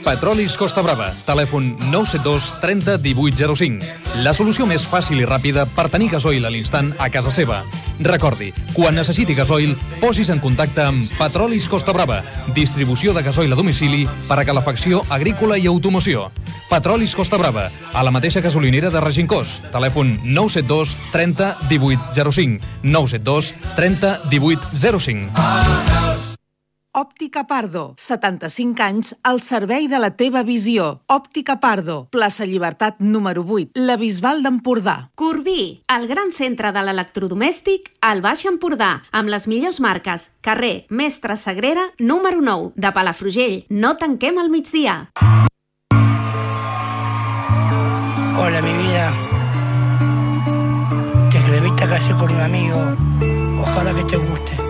Petrolis Costa Brava. Telèfon 972 30 18 05. La solució més fàcil i ràpida per tenir gasoil a l'instant a casa seva. Recordi, quan necessiti gasoil, posis en contacte amb Petrolis Costa Brava. Distribució de gasoil a domicili per a calefacció agrícola i automoció. Petrolis Costa Brava, a la mateixa gasolinera de Regincós. Telèfon 972 30 18 05. 972 30 18 05. Òptica Pardo, 75 anys al servei de la teva visió. Òptica Pardo, plaça Llibertat número 8, la Bisbal d'Empordà. Corbí, el gran centre de l'electrodomèstic al Baix Empordà, amb les millors marques. Carrer Mestre Sagrera, número 9, de Palafrugell. No tanquem al migdia. Hola, mi vida. Te escribiste casi con un amigo. Ojalá que te guste.